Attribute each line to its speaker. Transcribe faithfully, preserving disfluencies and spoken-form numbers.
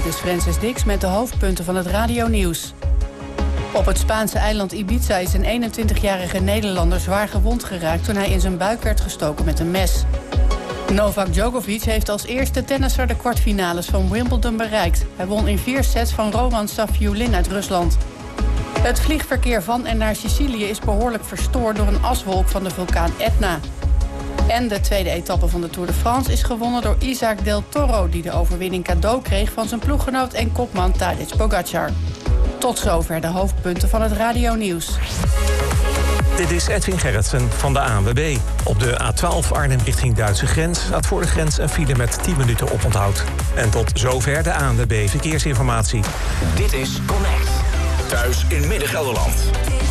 Speaker 1: Dit is Francis Dix met de hoofdpunten van het radionieuws. Op het Spaanse eiland Ibiza is een eenentwintigjarige Nederlander zwaar gewond geraakt toen hij in zijn buik werd gestoken met een mes. Novak Djokovic heeft als eerste tennisser de kwartfinales van Wimbledon bereikt. Hij won in vier sets van Roman Safiullin uit Rusland. Het vliegverkeer van en naar Sicilië is behoorlijk verstoord door een aswolk van de vulkaan Etna. En de tweede etappe van de Tour de France is gewonnen door Isaac Del Toro, die de overwinning cadeau kreeg van zijn ploeggenoot en kopman Tadej Pogacar. Tot zover de hoofdpunten van het radionieuws.
Speaker 2: Dit is Edwin Gerritsen van de A N W B. Op de A twaalf Arnhem richting Duitse grens staat voor de grens een file met tien minuten oponthoud. En tot zover de A N W B Verkeersinformatie.
Speaker 3: Dit is Connect. Thuis in Midden-Gelderland.